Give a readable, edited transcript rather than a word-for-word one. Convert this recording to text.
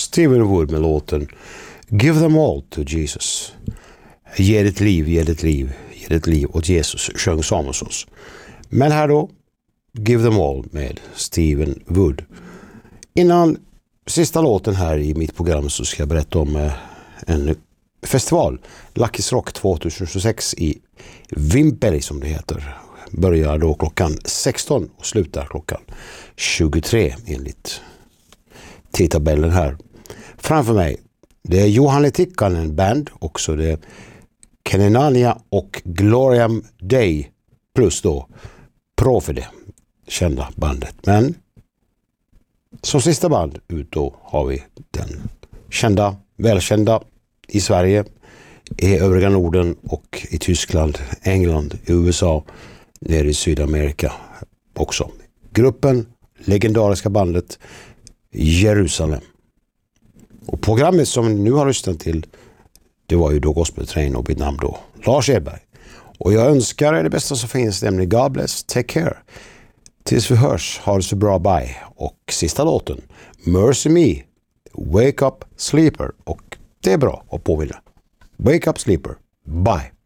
Stephen Wood med låten Give them all to Jesus. Ge ditt liv, ge ditt liv, ge ditt liv åt Jesus, sjöng Samuelsons. Men här då, Give them all med Stephen Wood. Innan sista låten här i mitt program så ska jag berätta om en festival, Lucky's Rock 2026 i Vimpeli som det heter. Börjar då klockan 16 och slutar klockan 23 enligt tidtabellen här. Framför mig, det är Juhani Tikkanen band, också det är Kenenania och Gloriam Day plus då Profide, kända bandet. Men som sista band ut då har vi den kända, välkända i Sverige, i övriga Norden och i Tyskland, England, i USA, nere i Sydamerika också. Gruppen, legendariska bandet Jerusalem. Och programmet som ni nu har lyssnat till, det var ju då Gospel Train och mitt namn då Lars Edberg. Och jag önskar er det bästa som finns, nämligen God bless, take care. Tills vi hörs, ha det så bra, bye. Och sista låten, Mercy Me, Wake Up Sleeper. Och det är bra att påminna. Wake Up Sleeper, bye.